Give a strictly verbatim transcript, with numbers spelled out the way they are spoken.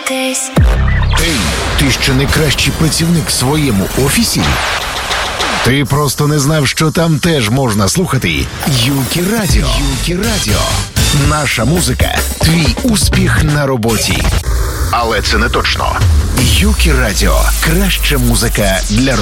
десь. Ей, ти ще не кращий працівник в своєму офісі? Ти просто не знав, що там теж можна слухати Юкі Радіо. Юкі Радіо. Наша музика – твій успіх на роботі. Але це не точно. Юкі Радіо – краща музика для роботи.